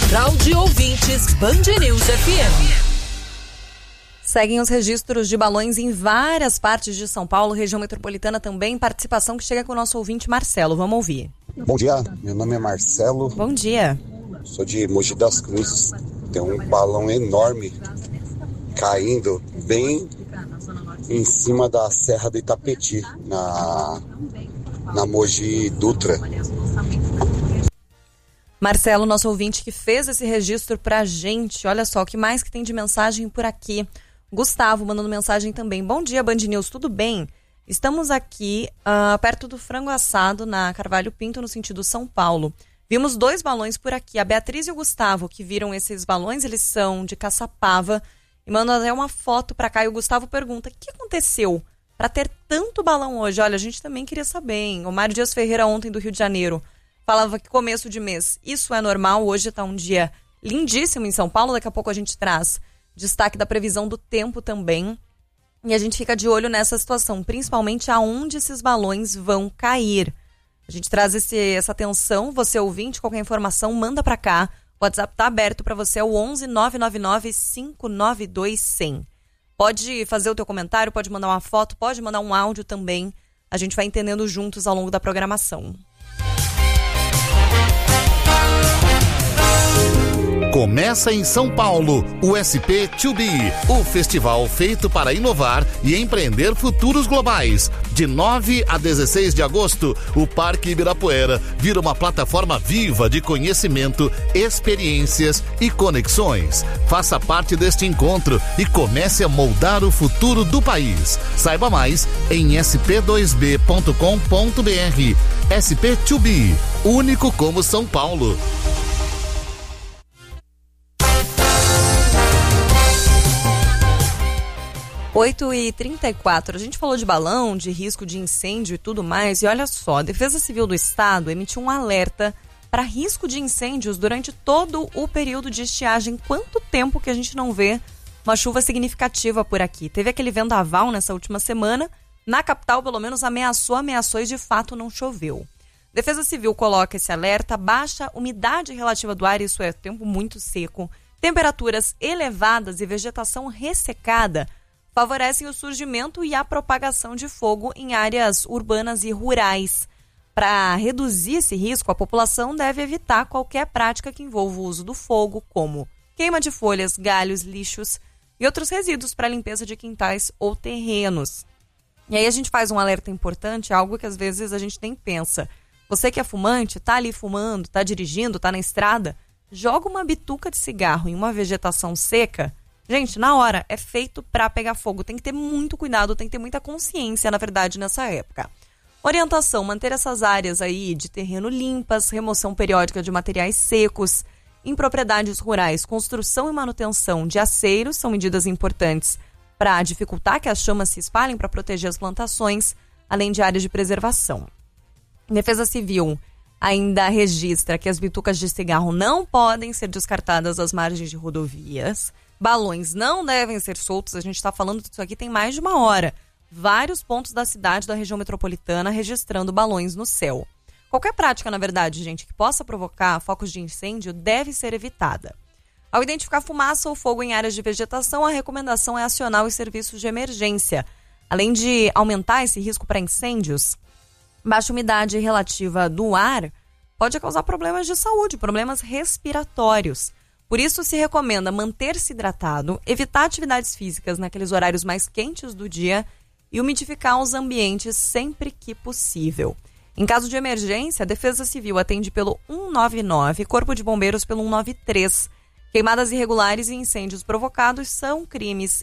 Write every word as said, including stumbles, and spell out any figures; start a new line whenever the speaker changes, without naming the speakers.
Central de Ouvintes Band News F M.
Seguem os registros de balões em várias partes de São Paulo, região metropolitana também. Participação que chega com o nosso ouvinte Marcelo. Vamos ouvir.
Bom dia, meu nome é Marcelo.
Bom dia.
Sou de Mogi das Cruzes. Tem um balão enorme caindo bem em cima da Serra do Itapetí, na, na Mogi Dutra.
Marcelo, nosso ouvinte que fez esse registro pra gente. Olha só, o que mais que tem de mensagem por aqui? Gustavo mandando mensagem também. Bom dia, Band News, tudo bem? Estamos aqui uh, perto do Frango Assado, na Carvalho Pinto, no sentido São Paulo. Vimos dois balões por aqui. A Beatriz e o Gustavo, que viram esses balões, eles são de Caçapava. E mandam até uma foto pra cá. E o Gustavo pergunta, o que aconteceu pra ter tanto balão hoje? Olha, a gente também queria saber, hein? O Mário Dias Ferreira, ontem do Rio de Janeiro, falava que começo de mês isso é normal. Hoje tá um dia lindíssimo em São Paulo. Daqui a pouco a gente traz destaque da previsão do tempo também. E a gente fica de olho nessa situação, principalmente aonde esses balões vão cair. A gente traz esse, essa atenção. Você ouvinte, qualquer informação, manda pra cá. O WhatsApp tá aberto para você, é o onze nove nove nove cinco nove dois zero zero. Pode fazer o teu comentário, pode mandar uma foto, pode mandar um áudio também. A gente vai entendendo juntos ao longo da programação.
Começa em São Paulo, o S P dois B, o festival feito para inovar e empreender futuros globais. De nove a dezesseis de agosto, o Parque Ibirapuera vira uma plataforma viva de conhecimento, experiências e conexões. Faça parte deste encontro e comece a moldar o futuro do país. Saiba mais em s p dois b ponto com ponto b r. S P dois B, único como São Paulo.
oito e trinta e quatro, a gente falou de balão, de risco de incêndio e tudo mais, e olha só, a Defesa Civil do Estado emitiu um alerta para risco de incêndios durante todo o período de estiagem. Quanto tempo que a gente não vê uma chuva significativa por aqui? Teve aquele vendaval nessa última semana, na capital pelo menos ameaçou, ameaçou e de fato não choveu. Defesa Civil coloca esse alerta, baixa umidade relativa do ar, isso é tempo muito seco, temperaturas elevadas e vegetação ressecada favorecem o surgimento e a propagação de fogo em áreas urbanas e rurais. Para reduzir esse risco, a população deve evitar qualquer prática que envolva o uso do fogo, como queima de folhas, galhos, lixos e outros resíduos para limpeza de quintais ou terrenos. E aí a gente faz um alerta importante, algo que às vezes a gente nem pensa. Você que é fumante, tá ali fumando, tá dirigindo, tá na estrada, joga uma bituca de cigarro em uma vegetação seca. Gente, na hora, é feito para pegar fogo. Tem que ter muito cuidado, tem que ter muita consciência, na verdade, nessa época. Orientação, manter essas áreas aí de terreno limpas, remoção periódica de materiais secos. Em propriedades rurais, construção e manutenção de aceiros são medidas importantes para dificultar que as chamas se espalhem, para proteger as plantações, além de áreas de preservação. Defesa Civil ainda registra que as bitucas de cigarro não podem ser descartadas às margens de rodovias. Balões não devem ser soltos, a gente está falando disso aqui tem mais de uma hora. Vários pontos da cidade, da região metropolitana, registrando balões no céu. Qualquer prática, na verdade, gente, que possa provocar focos de incêndio deve ser evitada. Ao identificar fumaça ou fogo em áreas de vegetação, a recomendação é acionar os serviços de emergência. Além de aumentar esse risco para incêndios, baixa umidade relativa do ar pode causar problemas de saúde, problemas respiratórios. Por isso, se recomenda manter-se hidratado, evitar atividades físicas naqueles horários mais quentes do dia e umidificar os ambientes sempre que possível. Em caso de emergência, a Defesa Civil atende pelo um nove nove, Corpo de Bombeiros pelo um nove três. Queimadas irregulares e incêndios provocados são crimes